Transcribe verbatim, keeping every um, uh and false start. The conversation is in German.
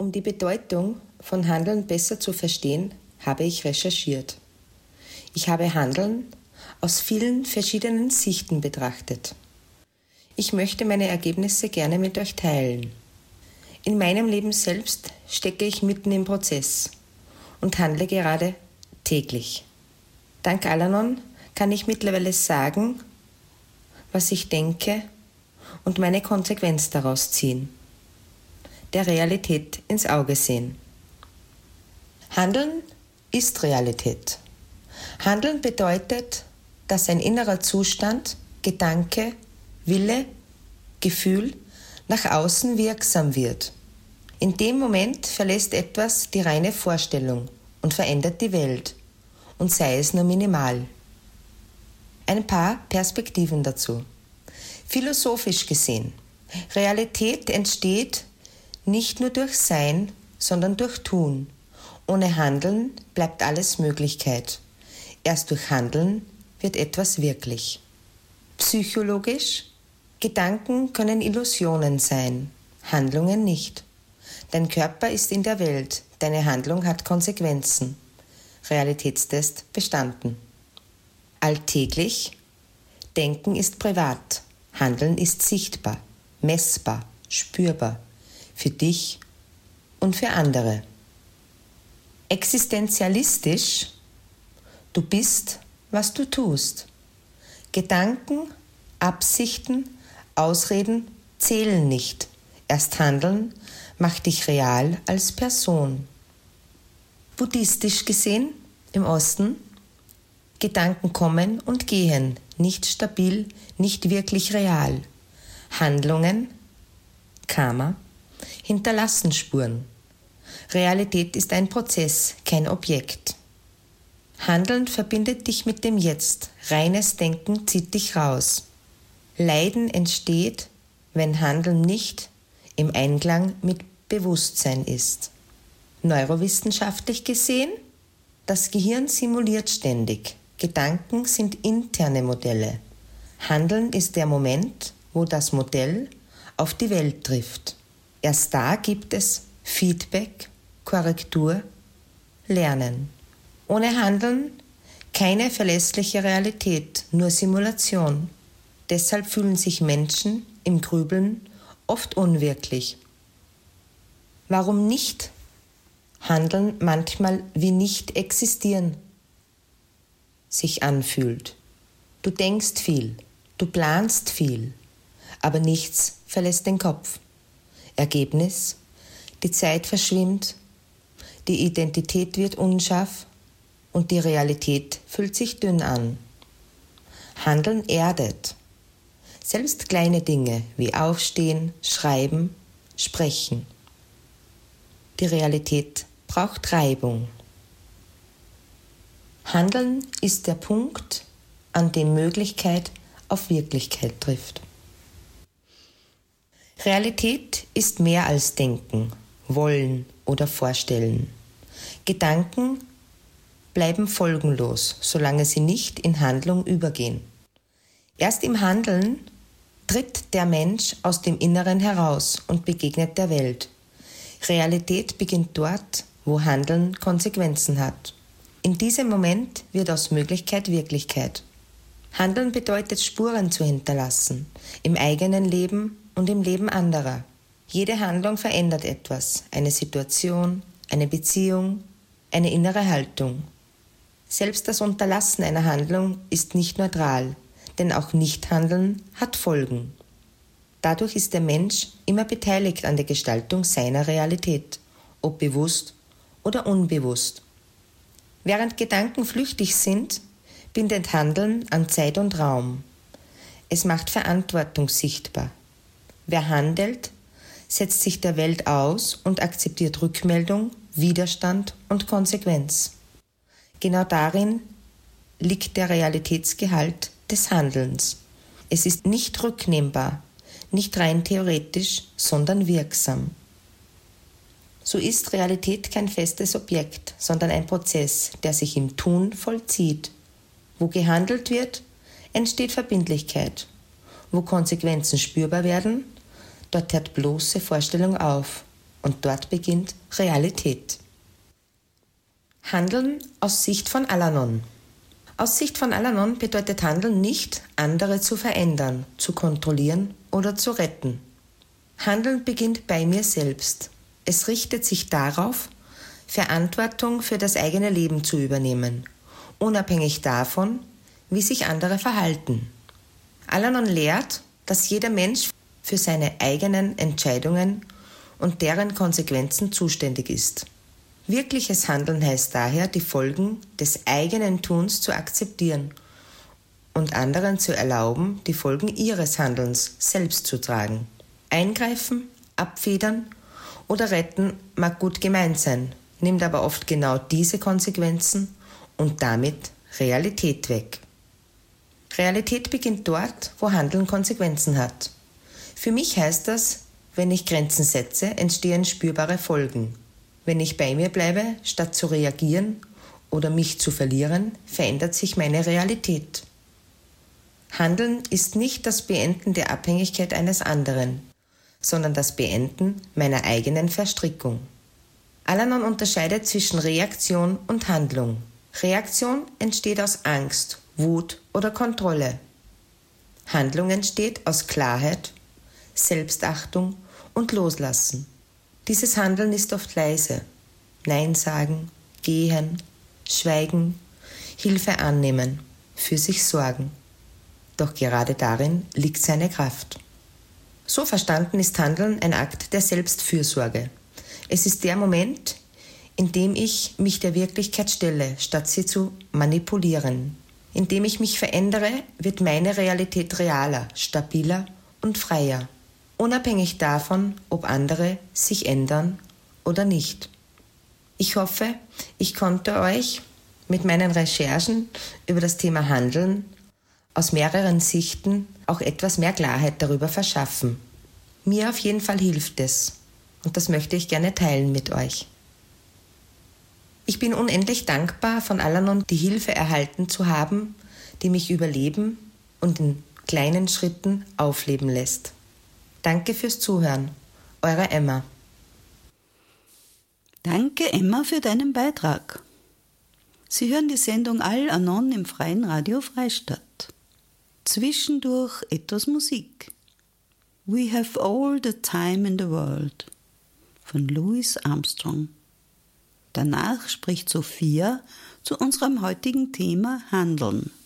Um die Bedeutung von Handeln besser zu verstehen, habe ich recherchiert. Ich habe Handeln aus vielen verschiedenen Sichten betrachtet. Ich möchte meine Ergebnisse gerne mit euch teilen. In meinem Leben selbst stecke ich mitten im Prozess und handle gerade täglich. Dank Al-Anon kann ich mittlerweile sagen, was ich denke und meine Konsequenz daraus ziehen. Der Realität ins Auge sehen. Handeln ist Realität. Handeln bedeutet, dass ein innerer Zustand, Gedanke, Wille, Gefühl nach außen wirksam wird. In dem Moment verlässt etwas die reine Vorstellung und verändert die Welt, und sei es nur minimal. Ein paar Perspektiven dazu. Philosophisch gesehen, Realität entsteht nicht nur durch Sein, sondern durch Tun. Ohne Handeln bleibt alles Möglichkeit. Erst durch Handeln wird etwas wirklich. Psychologisch, Gedanken können Illusionen sein, Handlungen nicht. Dein Körper ist in der Welt, deine Handlung hat Konsequenzen. Realitätstest bestanden. Alltäglich, Denken ist privat, Handeln ist sichtbar, messbar, spürbar, für dich und für andere. Existenzialistisch, du bist, was du tust. Gedanken, Absichten, Ausreden zählen nicht. Erst Handeln macht dich real als Person. Buddhistisch gesehen, im Osten, Gedanken kommen und gehen, nicht stabil, nicht wirklich real. Handlungen, Karma, hinterlassen Spuren. Realität ist ein Prozess, kein Objekt. Handeln verbindet dich mit dem Jetzt, reines Denken zieht dich raus. Leiden entsteht, wenn Handeln nicht im Einklang mit Bewusstsein ist. Neurowissenschaftlich gesehen, das Gehirn simuliert ständig. Gedanken sind interne Modelle. Handeln ist der Moment, wo das Modell auf die Welt trifft. Erst da gibt es Feedback, Korrektur, Lernen. Ohne Handeln keine verlässliche Realität, nur Simulation. Deshalb fühlen sich Menschen im Grübeln oft unwirklich. Warum nicht Handeln manchmal wie nicht existieren sich anfühlt? Du denkst viel, du planst viel, aber nichts verlässt den Kopf. Ergebnis: die Zeit verschwimmt, die Identität wird unscharf und die Realität fühlt sich dünn an. Handeln erdet. Selbst kleine Dinge wie Aufstehen, Schreiben, Sprechen. Die Realität braucht Reibung. Handeln ist der Punkt, an dem Möglichkeit auf Wirklichkeit trifft. Realität ist mehr als Denken, Wollen oder Vorstellen. Gedanken bleiben folgenlos, solange sie nicht in Handlung übergehen. Erst im Handeln tritt der Mensch aus dem Inneren heraus und begegnet der Welt. Realität beginnt dort, wo Handeln Konsequenzen hat. In diesem Moment wird aus Möglichkeit Wirklichkeit. Handeln bedeutet, Spuren zu hinterlassen, im eigenen Leben und im Leben anderer. Jede Handlung verändert etwas, eine Situation, eine Beziehung, eine innere Haltung. Selbst das Unterlassen einer Handlung ist nicht neutral, denn auch Nichthandeln hat Folgen. Dadurch ist der Mensch immer beteiligt an der Gestaltung seiner Realität, ob bewusst oder unbewusst. Während Gedanken flüchtig sind, bindet Handeln an Zeit und Raum. Es macht Verantwortung sichtbar. Wer handelt, setzt sich der Welt aus und akzeptiert Rückmeldung, Widerstand und Konsequenz. Genau darin liegt der Realitätsgehalt des Handelns. Es ist nicht rücknehmbar, nicht rein theoretisch, sondern wirksam. So ist Realität kein festes Objekt, sondern ein Prozess, der sich im Tun vollzieht. Wo gehandelt wird, entsteht Verbindlichkeit. Wo Konsequenzen spürbar werden, dort hört bloße Vorstellung auf. Und dort beginnt Realität. Handeln aus Sicht von Al-Anon. Aus Sicht von Al-Anon bedeutet Handeln nicht, andere zu verändern, zu kontrollieren oder zu retten. Handeln beginnt bei mir selbst. Es richtet sich darauf, Verantwortung für das eigene Leben zu übernehmen, unabhängig davon, wie sich andere verhalten. Al-Anon lehrt, dass jeder Mensch für seine eigenen Entscheidungen und deren Konsequenzen zuständig ist. Wirkliches Handeln heißt daher, die Folgen des eigenen Tuns zu akzeptieren und anderen zu erlauben, die Folgen ihres Handelns selbst zu tragen. Eingreifen, abfedern oder retten mag gut gemeint sein, nimmt aber oft genau diese Konsequenzen und damit Realität weg. Realität beginnt dort, wo Handeln Konsequenzen hat. Für mich heißt das, wenn ich Grenzen setze, entstehen spürbare Folgen. Wenn ich bei mir bleibe, statt zu reagieren oder mich zu verlieren, verändert sich meine Realität. Handeln ist nicht das Beenden der Abhängigkeit eines anderen, sondern das Beenden meiner eigenen Verstrickung. Al-Anon unterscheidet zwischen Reaktion und Handlung. Reaktion entsteht aus Angst, Wut oder Kontrolle. Handlung entsteht aus Klarheit, Selbstachtung und Loslassen. Dieses Handeln ist oft leise. Nein sagen, gehen, schweigen, Hilfe annehmen, für sich sorgen. Doch gerade darin liegt seine Kraft. So verstanden ist Handeln ein Akt der Selbstfürsorge. Es ist der Moment, in dem ich mich der Wirklichkeit stelle, statt sie zu manipulieren. Indem ich mich verändere, wird meine Realität realer, stabiler und freier. Unabhängig davon, ob andere sich ändern oder nicht. Ich hoffe, ich konnte euch mit meinen Recherchen über das Thema Handeln aus mehreren Sichten auch etwas mehr Klarheit darüber verschaffen. Mir auf jeden Fall hilft es und das möchte ich gerne teilen mit euch. Ich bin unendlich dankbar, von Al-Anon die Hilfe erhalten zu haben, die mich überleben und in kleinen Schritten aufleben lässt. Danke fürs Zuhören. Eure Emma. Danke, Emma, für deinen Beitrag. Sie hören die Sendung Al-Anon im Freien Radio Freistadt. Zwischendurch etwas Musik. We have all the time in the world von Louis Armstrong. Danach spricht Sophia zu unserem heutigen Thema Handeln.